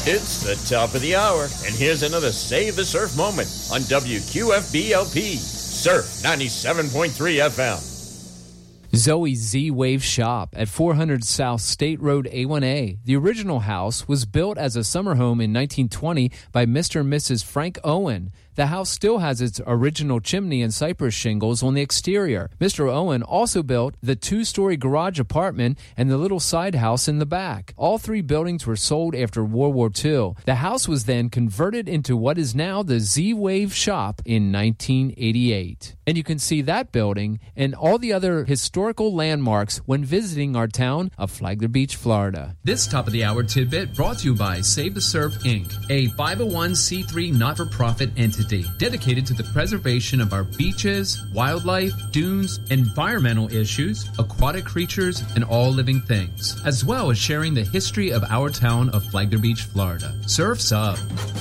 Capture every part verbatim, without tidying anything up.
It's the top of the hour, and here's another Save the Surf moment on W Q F B L P, Surf ninety-seven point three F M. Zoe's Z-Wave Shop at four hundred South State Road A one A. The original house was built as a summer home in nineteen twenty by Mister and Missus Frank Owen. The house still has its original chimney and cypress shingles on the exterior. Mister Owen also built the two-story garage apartment and the little side house in the back. All three buildings were sold after World War Two. The house was then converted into what is now the Z-Wave Shop in nineteen eighty-eight. And you can see that building and all the other historical landmarks when visiting our town of Flagler Beach, Florida. This Top of the Hour tidbit brought to you by Save the Surf, Incorporated, a five oh one c three not-for-profit entity dedicated to the preservation of our beaches, wildlife, dunes, environmental issues, aquatic creatures, and all living things, as well as sharing the history of our town of Flagler Beach, Florida. Surf's up.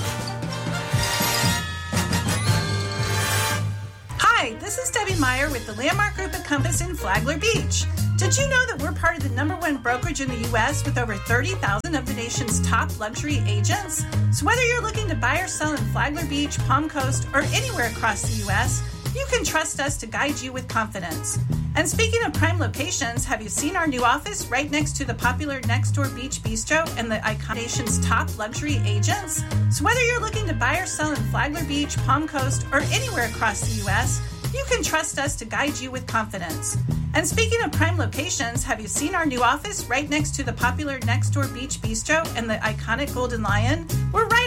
Hi, this is Debbie Meyer with the Landmark Group at Compass in Flagler Beach. Did you know that we're part of the number one brokerage in the U S with over thirty thousand of the nation's top luxury agents? So whether you're looking to buy or sell in Flagler Beach, Palm Coast, or anywhere across the U S, you can trust us to guide you with confidence. And speaking of prime locations, have you seen our new office right next to the popular Next Door Beach Bistro and the iconic nation's top luxury agents? So whether you're looking to buy or sell in Flagler Beach, Palm Coast, or anywhere across the U S, you can trust us to guide you with confidence. And speaking of prime locations, have you seen our new office right next to the popular Next Door Beach Bistro and the iconic Golden Lion? We're right